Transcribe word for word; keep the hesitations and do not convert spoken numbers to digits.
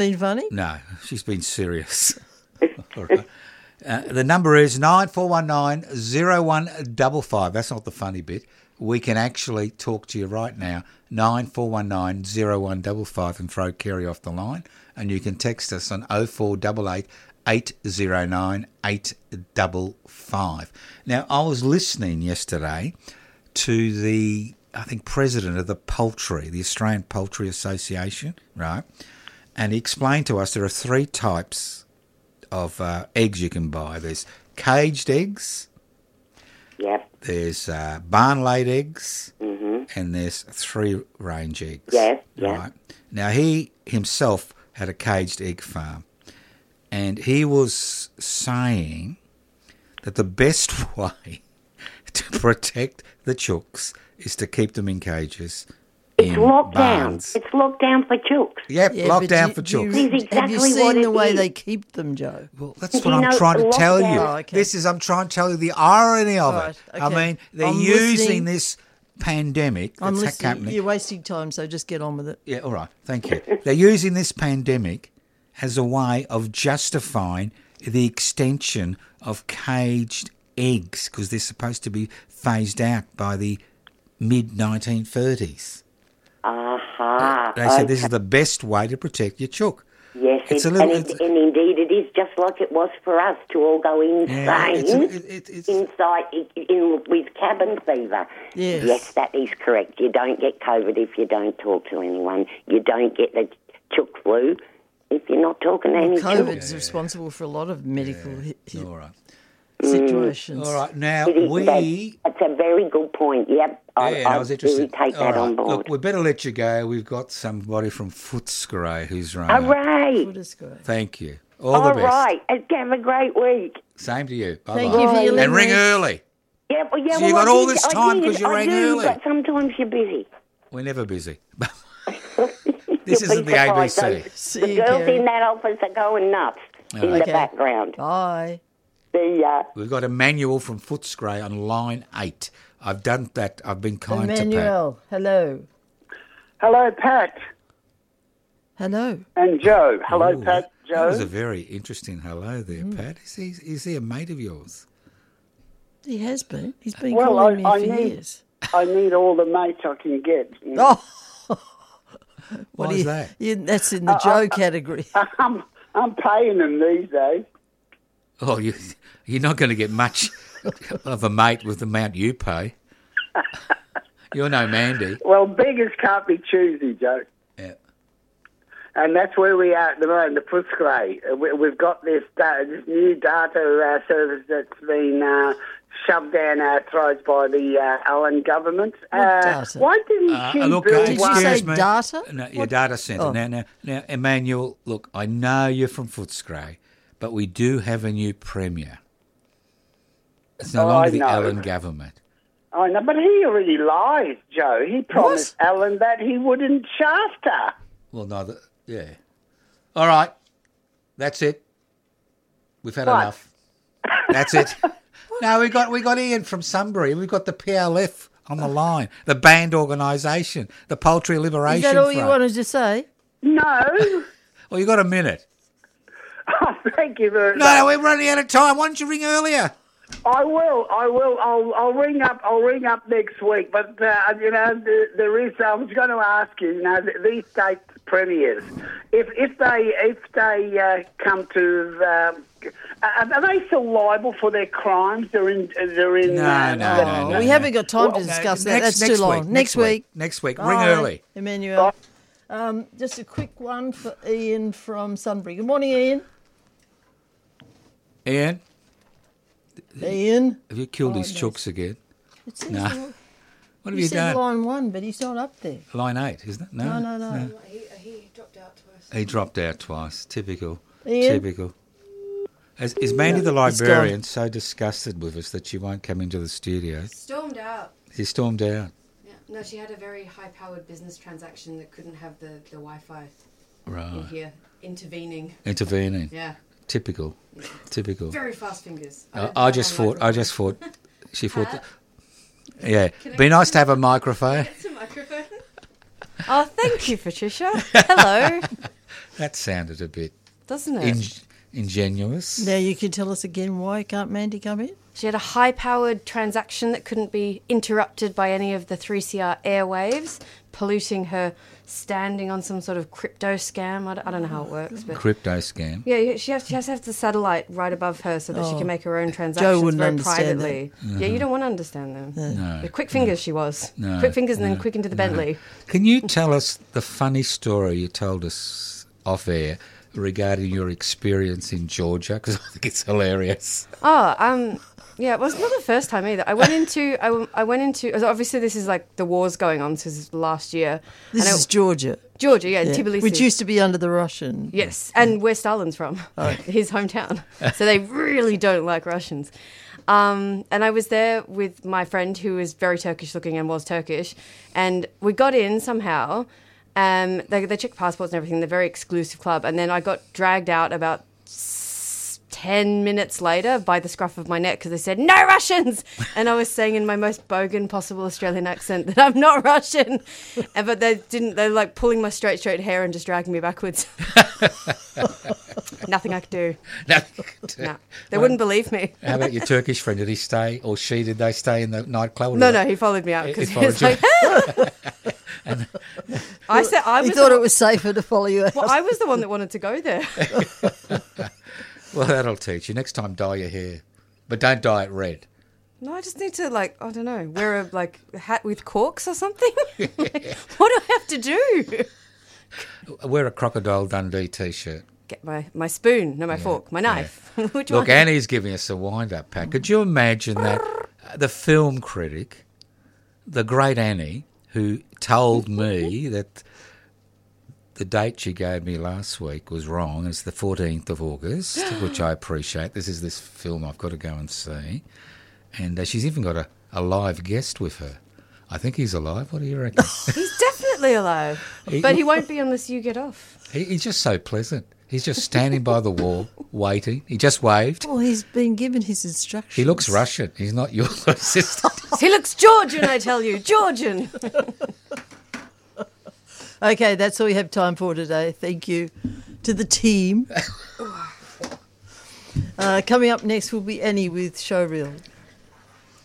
Been funny? No, she's been serious. All right. Uh, the number is nine four one nine zero one five five. That's not the funny bit. We can actually talk to you right now, nine four one nine zero one five five, and throw Kerry off the line. And you can text us on oh four eight eight, eight oh nine, eight five five. Now, I was listening yesterday to the, I think, president of the poultry, the Australian Poultry Association, right? And he explained to us there are three types of uh, eggs you can buy. There's caged eggs. Yep. There's uh, barn-laid eggs. Mm-hmm. And there's three-range eggs. Yes, yes. Right. Now, he himself had a caged egg farm. And he was saying that the best way to protect the chooks is to keep them in cages. It's in lockdown. barns. It's lockdown for chooks. Yep, Yeah, locked but down do- for do you- chooks. This is Have you exactly seen what the it way is. they keep them, Joe? Well, that's Do what you I'm know trying to tell you. lockdown- Oh, okay. This is, I'm trying to tell you the irony of Right, it. I okay. mean, they're I'm using listening. this pandemic I'm that's listening. happening. You're wasting time, so just get on with it. Yeah, all right. Thank you. They're using this pandemic as a way of justifying the extension of caged eggs because they're supposed to be phased out by the mid nineteen thirties. Aha. They said this is the best way to protect your chook. Yes, It's it's a little- and, it's- it, and indeed it is just like it was for us to all go insane Yeah, it's a- it- it- it's- inside in, in, with cabin fever. Yes. Yes, that is correct. You don't get COVID if you don't talk to anyone. You don't get the chook flu if you're not talking to any chooks. COVID's responsible for a lot of medical hi- hi- All right. situations. All right. Now, It is- we... That's a very good point. Yep, I, Yeah, I I was really interested. take All that right. on board. Look, we better let you go. We've got somebody from Footscray who's running. Hooray! What is great. Thank you. All All the best. right. Have a great week. Same to you. Bye-bye. Thank you for your And ring listening. early. Yeah, well, yeah, So you well, got I all did- this I time did, 'cause you I rang do, early. But sometimes you're busy. We're never busy. You'll This isn't be the A B surprised. C. Those- See The you, girls Kerry. in that office are going nuts in the Okay. background. Bye. See ya. We've got Emmanuel from Footscray on line eight. I've done that. I've been kind to Pat. Emmanuel, hello. Hello, Pat Hello. and Joe. Hello, Ooh, Pat, that, that was Joe. a very interesting hello there, Mm. Pat. Is he, is he a mate of yours? He has been. He's been Well, calling I- me I for need- years. I need all the mates I can get. Oh. Why do is you- that? you- that's in the Joe category. I'm, I'm paying them these days. Oh, you, you're not going to get much of a mate with the amount you pay. You're no Mandy. Well, beggars can't be choosy, Joe. Yeah. And that's where we are at the moment, the Footscray. Uh, we- We've got this, da- this new data uh, service that's been uh, shoved down our throats by the uh, Allen government. What Uh, data? Why didn't Uh, she look, build Did you one? say excuse me. data? No, your What- data centre. Oh. Now, now, now, Emmanuel, look, I know you're from Footscray, but we do have a new premier. It's no Oh, longer I the know. Allen government. I know, but he already lies, Joe. He promised Alan that he wouldn't shaft her. Well, no, the, yeah. All right, that's it. We've had What? enough. That's it. No, we got we got Ian from Sunbury. We've got the P L F on the line, the band organisation, the Poultry Liberation Is that all Front. you wanted to say? No. Well, you got a minute. Oh, thank you very No, much. no, we're running out of time. Why don't you ring earlier? I will. I will. I'll. I'll ring up. I'll ring up next week. But uh, you know, there, there is. I was going to ask you. You know, th- these state premiers, if if they if they uh, come to, um, are are they still liable for their crimes? They're in. They're in. No, uh, no, the- no, Oh, no. we haven't got time to Well, discuss No, that. next- That's next too long. week, Next week. Next week. Ring Bye, early. Emmanuel. Um, just a quick one for Ian from Sunbury. Good morning, Ian. Ian, Ian. have you killed Oh, his yes. chooks again? It says No. line- What have you you said done? line one, but he's not up there. Line eight, isn't it? No, no, no. He, he dropped out twice. He dropped out twice. Typical. Ian? Typical. Is, is Mandy the It's librarian so disgusted with us that she won't come into the studio? Stormed out. She stormed out. Yeah. No, she had a very high-powered business transaction that couldn't have the, the Wi-Fi in Right. here intervening. Intervening. Yeah. Typical. Typical. Very fast fingers. I, don't I have just a thought. I microphone. just thought. She thought. Pat? That, yeah. Can I Be get nice some- to have a microphone. It's a microphone. Oh, thank you, Patricia. Hello. That sounded a bit Doesn't it? in, ingenuous. Now you can tell us again why can't Mandy come in? She had a high-powered transaction that couldn't be interrupted by any of the three C R airwaves, polluting her standing on some sort of crypto scam. I don't, I don't know how it works. But Crypto scam. yeah, she has, she has to have the satellite right above her so that she Oh. can make her own transactions wouldn't very understand privately. Yeah, you don't want to understand them. No. But quick fingers she was. No, quick fingers and no, then quick into the no. Bentley. Can you tell us the funny story you told us off air regarding your experience in Georgia? Because I think it's hilarious. Oh, um, yeah, it was not the first time either. I went into, I, w- I went into, obviously this is like the war's going on since last year. This And is it- Georgia. Georgia, yeah, Yeah. Tbilisi. Which used to be under the Russian. Yes, and where Stalin's from, his hometown. So they really don't like Russians. Um, and I was there with my friend who is very Turkish looking and was Turkish. And we got in somehow. Um, they, they checked passports and everything. They're a very exclusive club. And then I got dragged out about s- ten minutes later by the scruff of my neck because they said, "No Russians!" And I was saying in my most bogan possible Australian accent that I'm not Russian. And, but they didn't, they were like pulling my straight, straight hair and just dragging me backwards. Nothing I could do. No. No, they wouldn't believe me. How about your Turkish friend? Did he stay, or she, did they stay in the nightclub? No, no, he followed me out He- because he he, was followed like, I said, I He was, thought the, it was safer to follow you out. well, I was the one that wanted to go there. Well, that'll teach you. Next time, dye your hair. But don't dye it red. No, I just need to, like, I don't know, wear a like hat with corks or something. Like, what do I have to do? Wear a Crocodile Dundee T-shirt. Get my, my spoon, no, my fork, my knife. Which Look, one? Annie's giving us a wind-up pack. Could you imagine that uh, the film critic, the great Annie, who told me that the date she gave me last week was wrong, it's the fourteenth of August, which I appreciate. This is this film I've got to go and see. And uh, she's even got a, a live guest with her. I think he's alive. What do you reckon? He's definitely alive. He- But he won't be unless you get off. he, he's just so pleasant. He's just standing by the wall, waiting. He just waved. Well, he's been given his instructions. He looks Russian. He's not your assistant. He looks Georgian, I tell you, Georgian. Okay, that's all we have time for today. Thank you to the team. Uh, coming up next will be Annie with Showreel.